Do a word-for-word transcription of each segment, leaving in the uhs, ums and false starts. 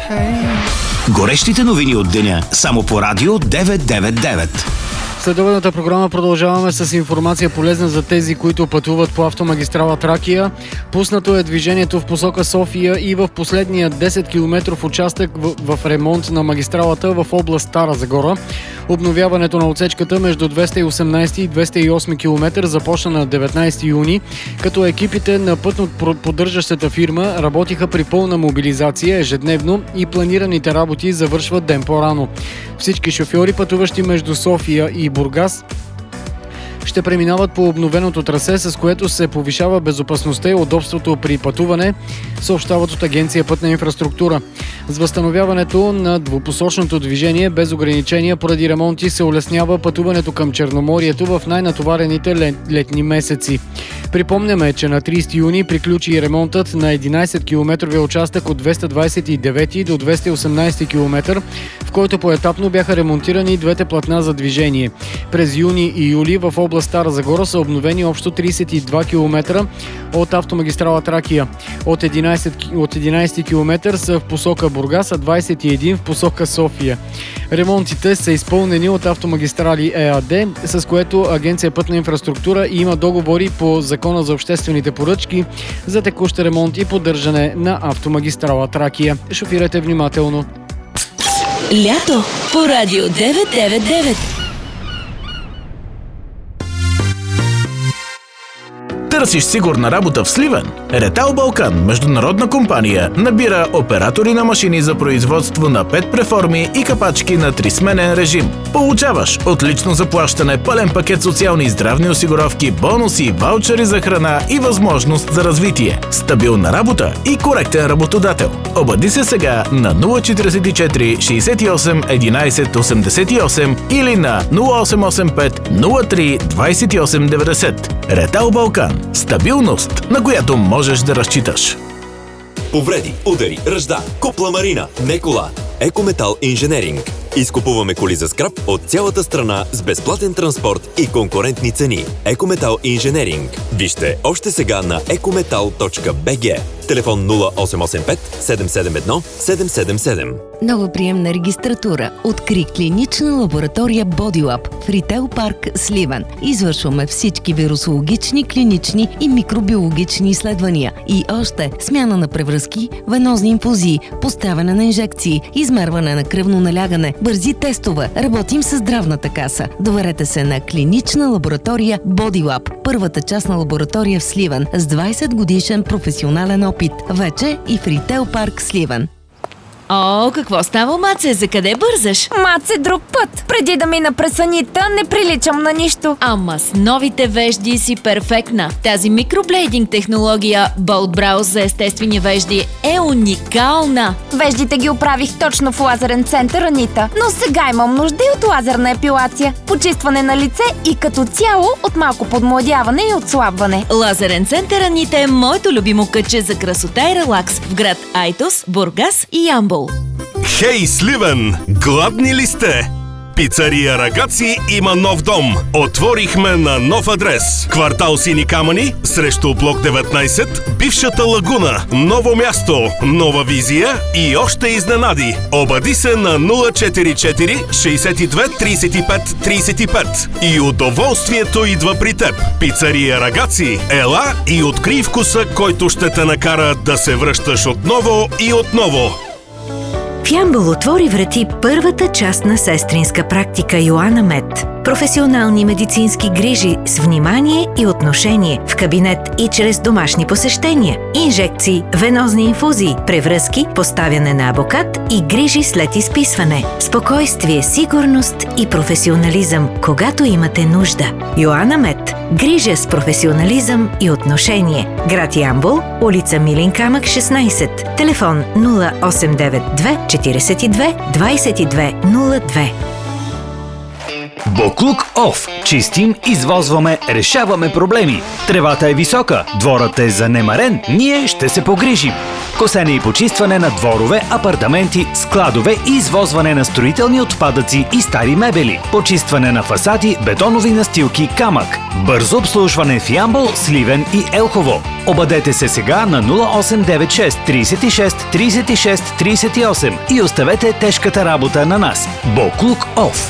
Горещите новини от деня само по Радио деветsto деветдесет и девет. Следобедната програма продължаваме с информация полезна за тези, които пътуват по автомагистрала Тракия. Пуснато е движението в посока София и в последния десет километров участък в, в ремонт на магистралата в област Стара Загора. Обновяването на отсечката между двеста и осемнадесети и двеста и осми километър започна на деветнадесети юни, като екипите на пътно поддържащата фирма работиха при пълна мобилизация ежедневно и планираните работи завършват ден по-рано. Всички шофьори, пътуващи между София и Бургас, ще преминават по обновеното трасе, с което се повишава безопасността и удобството при пътуване, съобщават от Агенция Пътна инфраструктура. С възстановяването на двупосочното движение без ограничения поради ремонти се улеснява пътуването към Черноморието в най-натоварените летни месеци. Припомняме, че на тридесети юни приключи и ремонтът на единадесет километровия участък от двеста двадесет и девети до двеста и осемнадесети километър, в който поетапно бяха ремонтирани двете платна за движение. През юни и юли в област Стара Загора са обновени общо тридесет и два километра от автомагистрала Тракия. От единадесети километър са в посока Бургас, а двадесет и един в посока София. Ремонтите са изпълнени от Автомагистрали ЕАД, с което Агенция Пътна инфраструктура има договори по Закона за обществените поръчки за текущ ремонт и поддържане на автомагистрала Тракия. Шофирайте внимателно. Лято по Радио деветsto деветдесет и девет. Търсиш сигурна работа в Сливен? Ретал Балкан, международна компания, набира оператори на машини за производство на пет преформи и капачки на трисменен режим. Получаваш отлично заплащане, пълен пакет социални и здравни осигуровки, бонуси, ваучери за храна и възможност за развитие. Стабилна работа и коректен работодател. Обади се сега на нула четиридесет и четири шейсет и осем единадесет осемдесет и осем или на нула осем осем пет нула три двадесет и осем деветдесет. Ретал Балкан. Стабилност, на която можеш да разчиташ. Повреди, удари, ръжда, купла марина, не кола. Екометал Инженеринг. Изкупуваме коли за скрап от цялата страна с безплатен транспорт и конкурентни цени. Екометал Инженеринг. Вижте още сега на екометал точка би джи. Телефон нула осем осем пет седем седем едно седем седем седем. Нова приемна регистратура. Откри клинична лаборатория BodyLab в Ритейл парк Сливен. Извършваме всички вирусологични, клинични и микробиологични изследвания. И още смяна на превръзки, венозни инфузии, поставяне на инжекции, измерване на кръвно налягане, бързи тестове. Работим с здравната каса. Доверете се на клинична лаборатория BodyLab. Първата частна лаборатория в Сливен с двадесет годишен професионален опит. Вече и в Ритейл парк Сливен. О, какво става, Маце? За къде бързаш? Маце, друг път. Преди да мина през санита, не приличам на нищо. Ама с новите вежди си перфектна. Тази микроблейдинг технология Bold Brows за естествени вежди е уникална. Веждите ги оправих точно в лазерен център Анита, но сега имам нужда и от лазерна епилация, почистване на лице и като цяло от малко подмладяване и отслабване. Лазерен център Анита е моето любимо кътче за красота и релакс в град Айтос, Бургас и Ямбол. Хей, Сливен! Гладни ли сте? Пицария Рагаци има нов дом. Отворихме на нов адрес. Квартал Сини камъни, срещу блок деветнадесет, бившата лагуна. Ново място, нова визия и още изненади. Обади се на нула четири четири шейсет и две тридесет и пет тридесет и пет и удоволствието идва при теб. Пицария Рагаци, ела и открий вкуса, който ще те накара да се връщаш отново и отново. В Ямбол отвори врати първата частна сестринска практика Йоана Мед. Професионални медицински грижи с внимание и отношение в кабинет и чрез домашни посещения. Инжекции, венозни инфузии, превръзки, поставяне на абокат и грижи след изписване. Спокойствие, сигурност и професионализъм, когато имате нужда. Йоана Мед. Грижа с професионализъм и отношение. Град Ямбол, улица Милин камък шестнадесет. Телефон нула осем девет две четиридесет и две двадесет и две нула две. Боклук Оф. Чистим, извозваме, решаваме проблеми. Тревата е висока, дворът е занемарен, ние ще се погрижим. Косене и почистване на дворове, апартаменти, складове и извозване на строителни отпадъци и стари мебели. Почистване на фасади, бетонови настилки, камък. Бързо обслужване в Ямбол, Сливен и Елхово. Обадете се сега на нула осем девет шест трийсет и шест трийсет и шест трийсет и осем и оставете тежката работа на нас. Боклук Оф.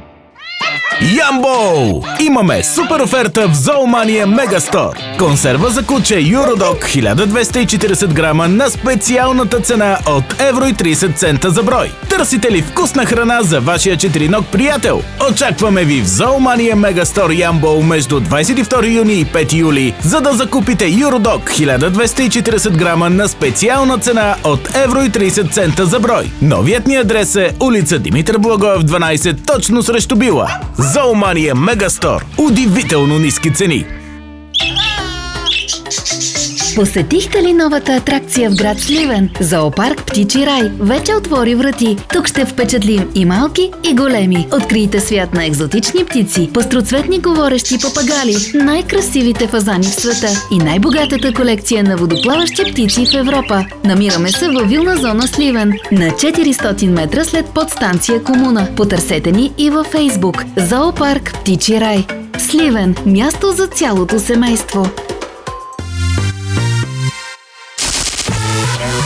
Ямбо! Имаме супер оферта в Зоомания Мегастор. Консерва за куче Юродок хиляда двеста и четирийсет грама на специалната цена от евро и трийсет цента за брой. Търсите ли вкусна храна за вашия четириног приятел? Очакваме ви в Зоомания Мегастор Ямбо между двайсет и втори юни и пети юли, за да закупите Юродок хиляда двеста и четирийсет грама на специална цена от евро и трийсет цента за брой. Новият ни адрес е улица Димитър Благоев дванайсет, точно срещу Била. Зоомания Мегастор. Удивително ниски цени. Посетихте ли новата атракция в град Сливен? Зоопарк Птичи рай вече отвори врати. Тук ще впечатлим и малки, и големи. Открийте свят на екзотични птици, пъстроцветни говорещи папагали, най-красивите фазани в света и най-богатата колекция на водоплаващи птици в Европа. Намираме се във вилна зона Сливен, на четиристотин метра след подстанция Комуна. Потърсете ни и във Фейсбук. Зоопарк Птичи рай. Сливен – място за цялото семейство.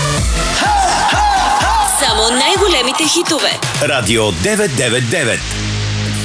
Само най-големите хитове. Радио деветстотин и деветдесет и девет.